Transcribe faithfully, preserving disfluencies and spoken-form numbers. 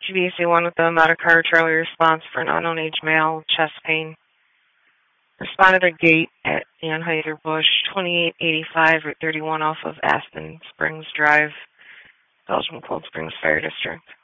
C B C one with the Medicar Charlie response for an unknown age male, chest pain. Responded to gate at Anheuser-Busch, twenty-eight eighty-five Route thirty-one off of Aspen Springs Drive, Belgium Cold Springs Fire District.